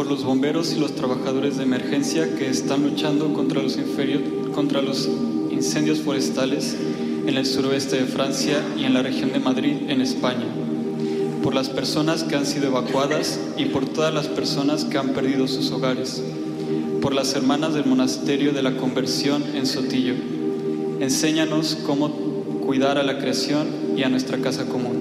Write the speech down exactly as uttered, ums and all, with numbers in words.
los bomberos y los trabajadores de emergencia que están luchando contra los, inferio- contra los incendios forestales en el suroeste de Francia y en la región de Madrid, en España, por las personas que han sido evacuadas y por todas las personas que han perdido sus hogares, por las hermanas del monasterio de la Conversión en Sotillo. Enséñanos cómo cuidar a la creación y a nuestra casa común.